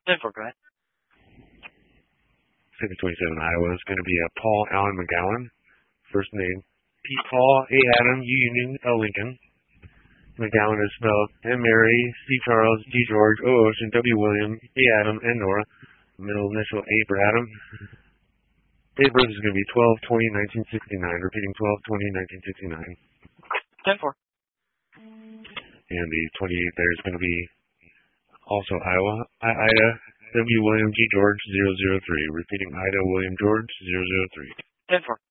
10-4, go ahead. 627 Iowa is going to be Paul Allen McGowan. First name P. Paul, A. Adam, U. Union, L. Lincoln. McGowan is spelled M. Mary, C. Charles, G. George, O. Ocean, W. William, A. Adam, N. Nora. Middle initial A for Adam. Date of birth is going to be 12/20/1969. Repeating 12/20/1969. 10-4. And the 28th there is going to be also Iowa. Ida, W. William, G. George, 003. Repeating Ida, William, George, 003. 10-4.